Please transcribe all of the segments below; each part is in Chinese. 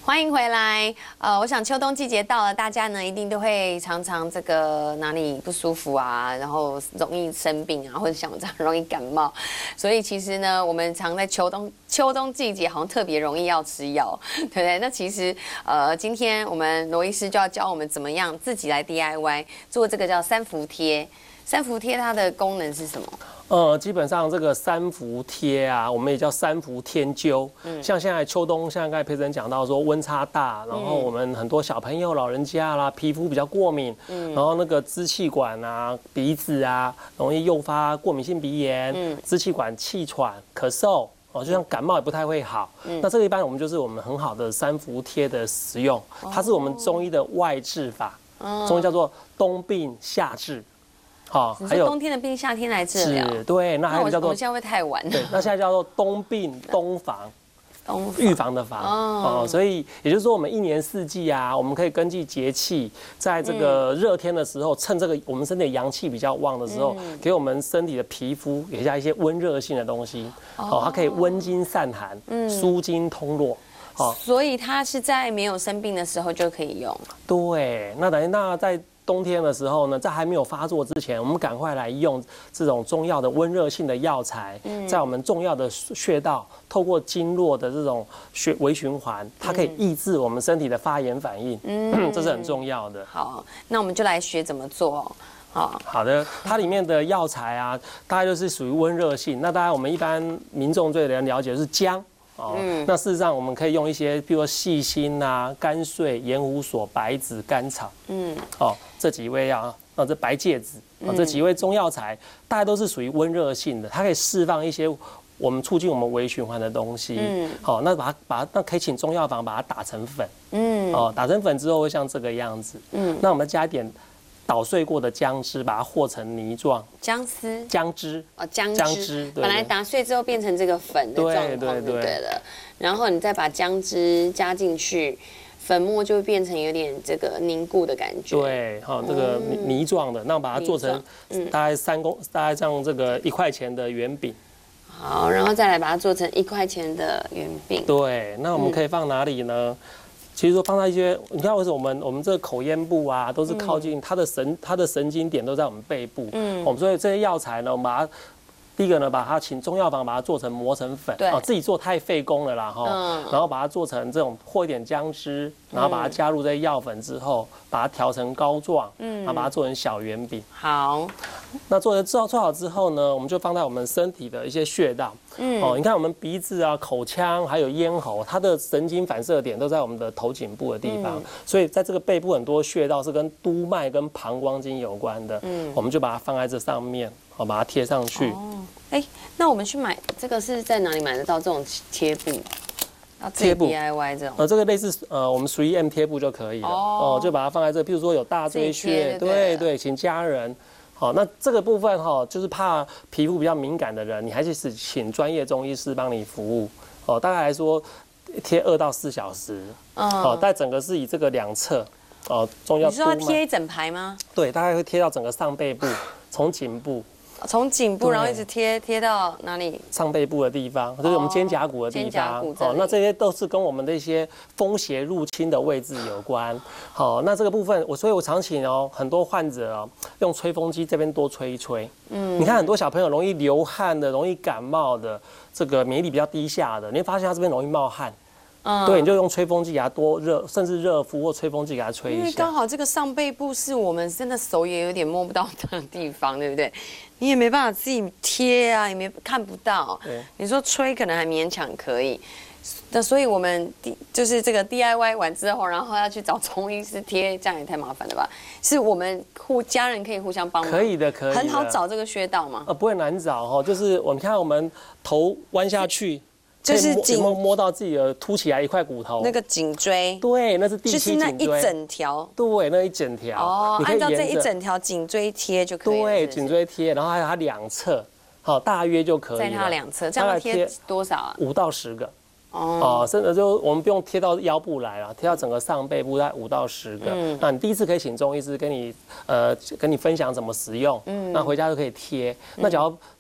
欢迎回来。我想秋冬季节到了，大家呢一定都会常常这个哪里不舒服啊，然后容易生病啊，或者像我这样容易感冒。所以其实呢，我们常在秋冬季节好像特别容易要吃药，对不对？那其实今天我们罗医师就要教我们怎么样自己来 DIY 做这个叫三伏贴。三伏贴它的功能是什么？ 基本上这个三伏贴啊，我们也叫三伏天灸。像现在秋冬，像刚才培珍讲到说温差大，然后我们很多小朋友、老人家啦，皮肤比较过敏，然后那个支气管啊、鼻子啊，容易诱发过敏性鼻炎，支气管气喘、咳嗽。就像感冒也不太会好，那这个一般我们就是我们很好的三伏贴的使用，它是我们中医的外治法，中医叫做冬病夏治。好， 还有冬天的病，夏天来治疗。 是，对，那还有叫做， 我现在会太晚。 对，那现在叫做冬病冬防，预防的防。所以也就是说，我们一年四季啊，我们可以根据节气，在这个热天的时候，趁这个我们身体的阳气比较旺的时候，给我们身体的皮肤给下一些温热性的东西。它可以温经散寒，舒筋通络。 所以它是在没有生病的时候就可以用。 对，那等于在冬天的时候呢，在还没有发作之前，我们赶快来用这种中药的温热性的药材，在我们重要的穴道，透过经络的这种微循环，它可以抑制我们身体的发炎反应，这是很重要的。 好，那我们就来学怎么做。 好的，它里面的药材啊，大概就是属于温热性。那当然，我们一般民众最能了解的是姜。那事实上我们可以用一些，比如说细辛啊、甘穗、盐胡索、白芷、甘草，这几味啊，这白芥子，这几味中药材，大概都是属于温热性的，它可以释放一些我们促进我们微循环的东西。那那可以请中药房把它打成粉，打成粉之后会像这个样子。那我们加一点捣碎过的姜汁，把它和成泥状。姜汁。姜汁。 本来打碎之后变成这个粉的状况，对了。然后你再把姜汁加进去，粉末就会变成有点这个凝固的感觉。 对，这个泥状的，那我把它做成大概大概像这个1块钱的圆饼。 好，然后再来把它做成1块钱的圆饼。 对，那我们可以放哪里呢？其实说放在一些，你看为什么我们这个口咽部啊，都是靠近它的神经点都在我们背部。我们所以这些药材呢，我们把它第一个呢，把它请中药房把它做成磨成粉，自己做太费工了啦然后把它做成这种和一点姜汁，然后把它加入这些药粉之后，把它调成膏状，然后把它做成小圆饼。 好， 那做好之后呢，我们就放在我们身体的一些穴道。你看我们鼻子啊、口腔还有咽喉，它的神经反射点都在我们的头颈部的地方，所以在这个背部很多穴道是跟督脉跟膀胱经有关的。我们就把它放在这上面，把它贴上去。 那我们去买这个是在哪里买得到这种贴布？要自己 DIY 这种？ 这个类似我们3M贴布就可以了。就把它放在这，譬如说有大椎穴，对，请家人。那这个部分就是怕皮肤比较敏感的人，你还是请专业中医师帮你服务。大概来说贴2到4小时。但整个是以这个2侧。中药。 你说要贴一整排吗？ 对，大概会贴到整个上背部，从颈部。 从颈部，然后一直贴到哪里？ 上背部的地方，就是我们肩胛骨的地方。那这些都是跟我们的一些风邪入侵的位置有关。那这个部分所以我常请很多患者用吹风机这边多吹一吹。你看很多小朋友容易流汗的，容易感冒的，这个免疫力比较低下的，你会发现他这边容易冒汗。对，你就用吹风机给它多热，甚至热敷或吹风机给它吹一下。 因为刚好这个上背部是我们真的手也有点摸不到的地方，对不对？你也没办法自己贴啊，也看不到。你说吹可能还勉强可以。那所以我们就是这个 DIY 完之后，然后要去找中医师贴，这样也太麻烦了吧？是我们家人可以互相帮忙？ 可以的。 很好找这个穴道吗？ 不会难找就是我们看我们头弯下去。就是摸到自己的凸起来一块骨头， 那个颈椎， 对，那是第7颈椎， 就是那一整条， 对，那一整条， 按照这一整条颈椎贴就可以了， 对，颈椎贴，然后还有它2侧，大约就可以了， 在它2侧，这样贴多少啊 ？5到10个。甚至就我们不用贴到腰部来了，贴到整个上背部在5到10个。那你第一次可以请中医师跟你分享怎么使用，那回家就可以贴。那假如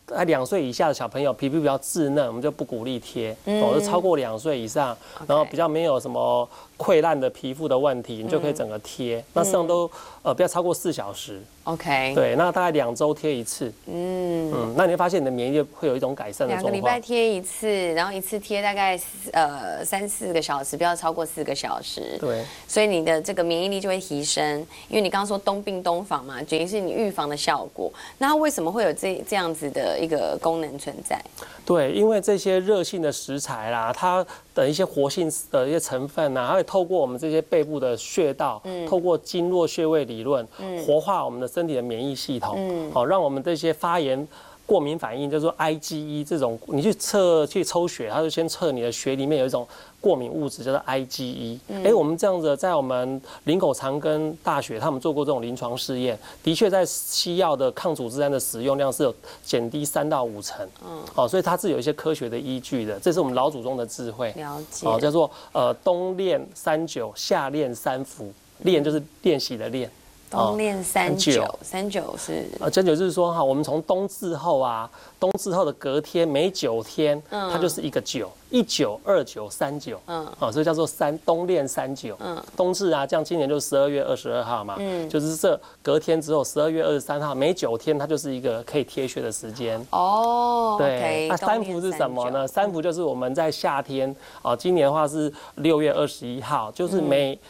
在2岁以下的小朋友皮肤比较稚嫩，我们就不鼓励贴。就超过2岁以上，然后比较没有什么溃烂的皮肤的问题，你就可以整个贴。那实际上都不要超过4小时。 OK。 对，那大概2周贴一次。那你会发现你的免疫力会有一种改善的状况。2个礼拜贴一次，然后一次贴大概3-4个小时，不要超过4个小时。 对。 所以你的这个免疫力就会提升，因为你刚刚说冬病冬防嘛，等于是你预防的效果。那它为什么会有这样子的一个功能存在？ 对，因为这些热性的食材啦，它的一些活性的一些成分啊，它会透过我们这些背部的穴道，透过经络穴位理论，活化我们的身体的免疫系统，让我们这些发炎、过敏反应，就是说 IgE 这种，你去抽血，它就先测你的血里面有一种过敏物质，叫做 IgE。我们这样子在我们林口长庚大学，他们做过这种临床试验，的确在西药的抗组织胺的使用量是有减低3到5成。所以它是有一些科学的依据的，这是我们老祖宗的智慧。 了解。 叫做冬练39，夏练3伏，练就是练习的练。 冬练39是 39就是说哈，我们从冬至后的隔天每9天，它就是一个9，19、29、39，所以叫做冬练39。冬至啊，这样今年就12月22号嘛，就是这隔天之后12月23号，每9天它就是一个可以贴穴的时间。对。那3伏是什么呢？3伏就是我们在夏天今年的话是6月21号，就是每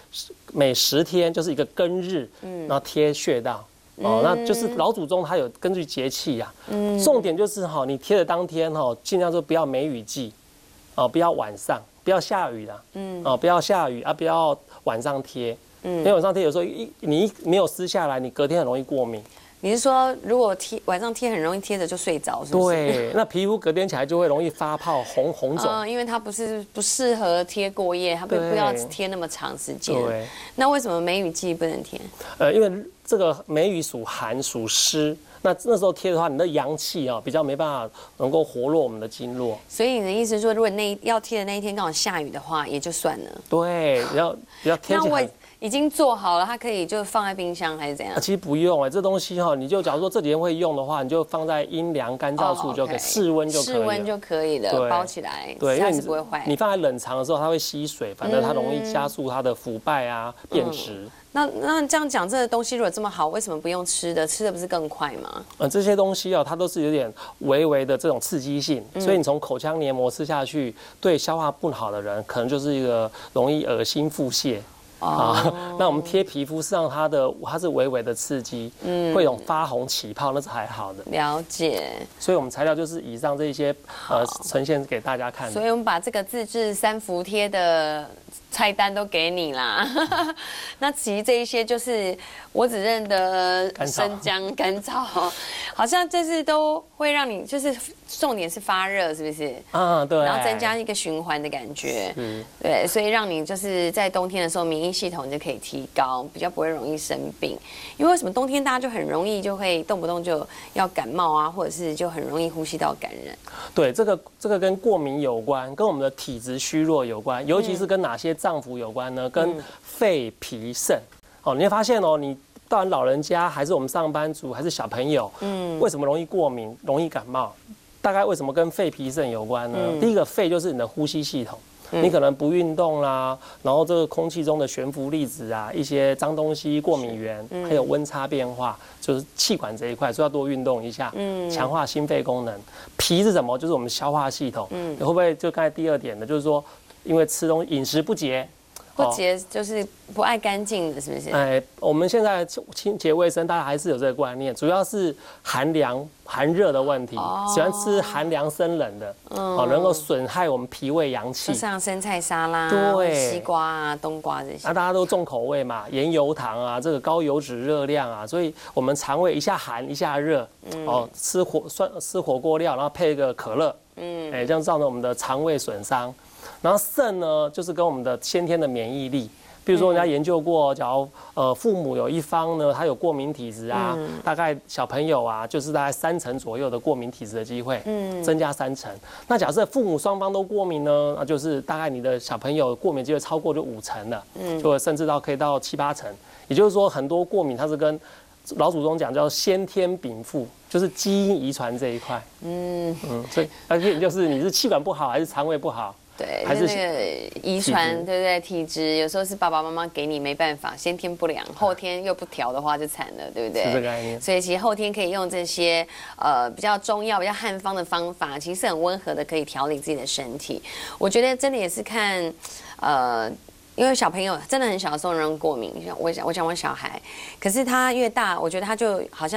10天就是一个庚日，然后贴穴道。那就是老祖宗他有根据节气啊，重点就是你贴的当天尽量就不要梅雨季，不要晚上，不要下雨啦，不要下雨啊，不要晚上贴，因为晚上贴有时候你没有撕下来，你隔天很容易过敏。 你是说，如果晚上贴很容易贴着就睡着，是不是？ 对，那皮肤隔天起来就会容易发泡、红肿。 因为它不适合贴过夜，它不要贴那么长时间。对。那为什么梅雨季不能贴？ 因为这个梅雨属寒属湿，那时候贴的话，你的阳气比较没办法能够活络我们的经络。 所以你的意思是说，如果要贴的那一天刚好下雨的话，也就算了。 对，要天气很。 已经做好了，它可以就放在冰箱还是怎样？ 其实不用这东西你就假如说这几天会用的话，你就放在阴凉干燥处就可以，室温就可以了。室温就可以了，包起来， 对，因为不会坏。 你放在冷藏的时候，它会吸水，反正它容易加速它的腐败啊、变质。 那这样讲，这个东西如果这么好，为什么不用吃的？吃的不是更快吗？ 这些东西它都是有点微微的这种刺激性，所以你从口腔黏膜吃下去，对消化不好的人，可能就是一个容易恶心腹泻。那我们贴皮肤，实际上它是微微的刺激，会有发红起泡，那是还好的。 了解。 所以我们材料就是以上这些呈现给大家看的。 所以我们把这个自制3伏贴的菜单都给你啦。那其实这一些就是我只认得生姜、甘草，好像就是都会让你就是重点是发热，是不是？ 对。 然后增加一个循环的感觉，对，所以让你就是在冬天的时候免疫系统就可以提高，比较不会容易生病。因为为什么冬天大家就很容易就会动不动就要感冒啊，或者是就很容易呼吸道感染？对， 这个跟过敏有关，跟我们的体质虚弱有关，尤其是跟哪些脏腑有关呢？跟肺、脾、肾。你会发现你不管老人家还是我们上班族还是小朋友，为什么容易过敏、容易感冒？大概为什么跟肺、脾、肾有关呢？第一个肺就是你的呼吸系统。你可能不运动啦，然后这个空气中的悬浮粒子啊，一些脏东西、过敏源，还有温差变化，就是气管这一块，所以要多运动一下，强化心肺功能。脾是什么？就是我们消化系统。你会不会就刚才第2点的，就是说，因为吃东西饮食不洁。 不洁就是不爱干净的，是不是？ 我们现在清洁卫生，大家还是有这个观念，主要是寒凉、寒热的问题，喜欢吃寒凉生冷的，能够损害我们脾胃阳气。 就像生菜沙拉、西瓜啊、冬瓜这些。 大家都重口味嘛，盐油糖啊，这个高油脂热量啊，所以我们肠胃一下寒一下热，吃火锅料，然后配一个可乐，这样造成我们的肠胃损伤。然后肾呢，就是跟我们的先天的免疫力，比如说人家研究过，假如父母有一方呢，他有过敏体质啊，大概小朋友啊，就是大概3成左右的过敏体质的机会，增加3成。那假设父母双方都过敏呢，那就是大概你的小朋友过敏机会超过就5成了，就甚至可以到7、8成。也就是说，很多过敏它是跟老祖宗讲叫先天禀赋，就是基因遗传这一块。所以而且就是你是气管不好还是肠胃不好。 对，还是那个遗传，对不对？体质有时候是爸爸妈妈给你没办法，先天不良，后天又不调的话就惨了，对不对？ 是这个概念。 所以其实后天可以用这些比较中药、比较汉方的方法，其实是很温和的，可以调理自己的身体。我觉得真的也是看因为小朋友真的很小的时候容易过敏，我想我小孩，可是他越大，我觉得他就好像。